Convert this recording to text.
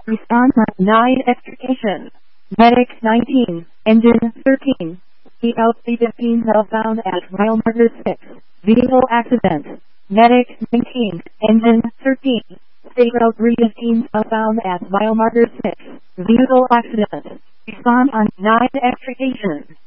Respond on 9 extrication. Medic 19, engine 13. ELC 15 southbound at mile marker 6. Vehicle accident. Medic 19, engine 13. State route 315 southbound at mile marker 6. Vehicle accident. Respond on 9 extrication.